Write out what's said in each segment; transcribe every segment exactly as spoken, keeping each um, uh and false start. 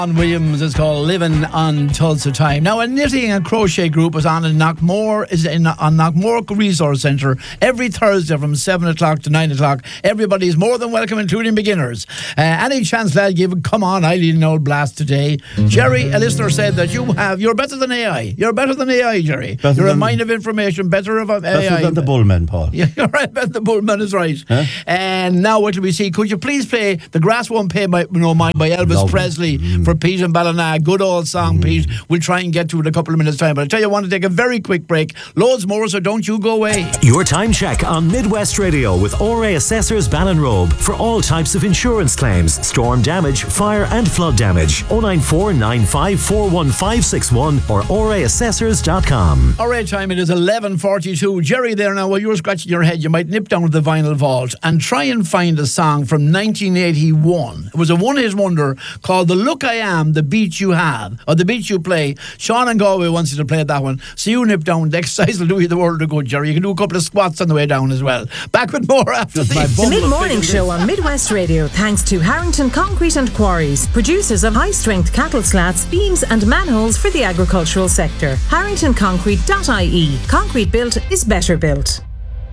Williams is called Living on Tulsa Time. Now, a knitting and crochet group is on in Knockmore, is in on Knockmore Resource Centre every Thursday from seven o'clock to nine o'clock. Everybody is more than welcome, including beginners. Uh, any chance, lad, give come on, I need an old blast today. Mm-hmm. Jerry, a listener said that you have, you're better than A I. You're better than A I, Jerry. Better you're than, a mind of information, better of A I. Better than the Bullman, Paul. Yeah, you're right, better the Bullman is right. Huh? And now what do we see? Could you please play The Grass Won't Pay My, No Mind by Elvis Love. Presley mm. for Pete and Ballina. Good old song, mm. Pete. We'll try and get to it in a couple of minutes' time. But I tell you, I want to take a very quick break. Loads more, so don't you go away. Your time check on Midwest Radio with O R A Assessors Ballinrobe for all types of insurance claims, storm damage, fire and flood damage. oh nine four, nine five four, one five six one or O R A assessors dot com. All right, time it is eleven forty-two. Jerry, there now, while you're scratching your head, you might nip down to the vinyl vault and try and find a song from nineteen eighty-one. It was a one-hit wonder called The Look I Am, The Beat You Have, or The Beat You Play. Sean and Galway wants you to play that one. So you nip down. The exercise will do you the world of good, Jerry. You can do a couple of squats on the way down as well. Back with more after this. The mid-morning show on Midwest Radio, thanks to Harrington Concrete and Quarries, producers of high-strength cattle slats, beams and manholes for the agricultural sector. harrington concrete dot I E. Concrete built is better built.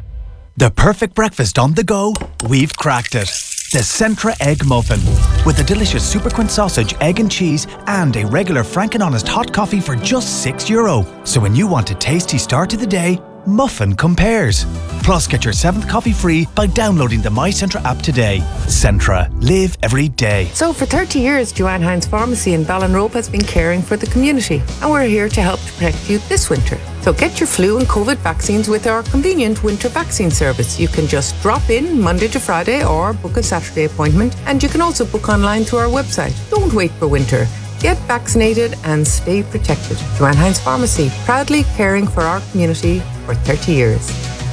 The perfect breakfast on the go? We've cracked it. The Centra Egg Muffin. With a delicious Superquint sausage, egg and cheese, and a regular Frank and Honest hot coffee for just six euro. So when you want a tasty start to the day, Muffin compares. Plus, get your seventh coffee free by downloading the My Centra app today. Centra. Live every day. So for thirty years, Joanne Hines Pharmacy in Ballinrobe has been caring for the community. And we're here to help to protect you this winter. So get your flu and COVID vaccines with our convenient winter vaccine service. You can just drop in Monday to Friday or book a Saturday appointment. And you can also book online through our website. Don't wait for winter. Get vaccinated and stay protected. Joanne Hines Pharmacy, proudly caring for our community for thirty years.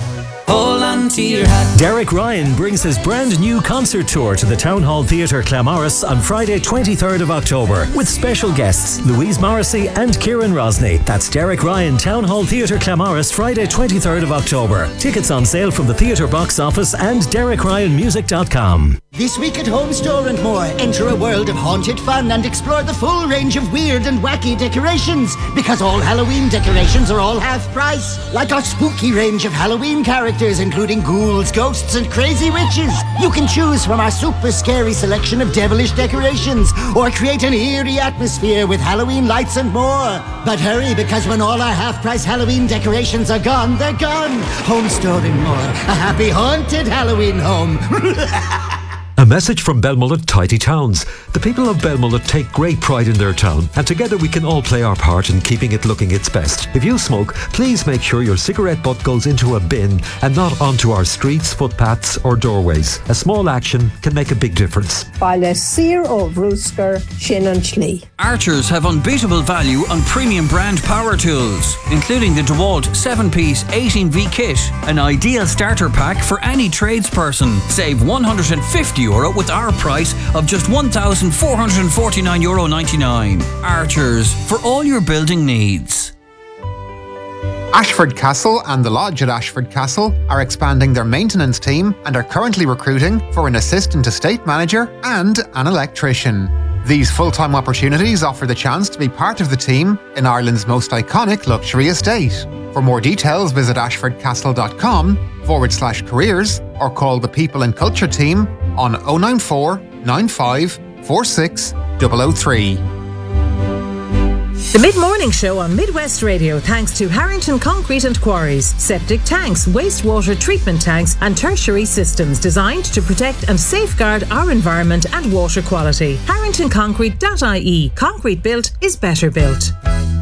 Hold on to your hat. Derek Ryan brings his brand new concert tour to the Town Hall Theatre Claremorris on Friday twenty-third of October with special guests Louise Morrissey and Kieran Rosney. That's Derek Ryan, Town Hall Theatre Claremorris, Friday twenty-third of October. Tickets on sale from the theatre box office and derek ryan music dot com. This week at Home Store and More, enter a world of haunted fun and explore the full range of weird and wacky decorations, because all Halloween decorations are all half price. Like our spooky range of Halloween characters, including ghouls, ghosts and crazy witches. You can choose from our super scary selection of devilish decorations, or create an eerie atmosphere with Halloween lights and more. But hurry, because when all our half-price Halloween decorations are gone, they're gone. Home Store and More, a happy haunted Halloween home. A message from Belmullet Tidy Towns. The people of Belmullet take great pride in their town, and together we can all play our part in keeping it looking its best. If you smoke, please make sure your cigarette butt goes into a bin and not onto our streets, footpaths or doorways. A small action can make a big difference. Baile Sir ó Brúscar Sin an Slí. Archers have unbeatable value on premium brand power tools, including the DeWalt seven-piece eighteen V kit, an ideal starter pack for any tradesperson. Save one hundred fifty euro with our price of just one thousand four hundred forty-nine euro ninety-nine. Archers, for all your building needs. Ashford Castle and the Lodge at Ashford Castle are expanding their maintenance team and are currently recruiting for an assistant estate manager and an electrician. These full-time opportunities offer the chance to be part of the team in Ireland's most iconic luxury estate. For more details, visit ashfordcastle.com forward slash careers or call the People and Culture team on oh nine four, nine five, four six, zero zero three. The mid-morning show on Midwest Radio, thanks to Harrington Concrete and Quarries. Septic tanks, wastewater treatment tanks and tertiary systems designed to protect and safeguard our environment and water quality. harrington concrete dot I E. Concrete built is better built.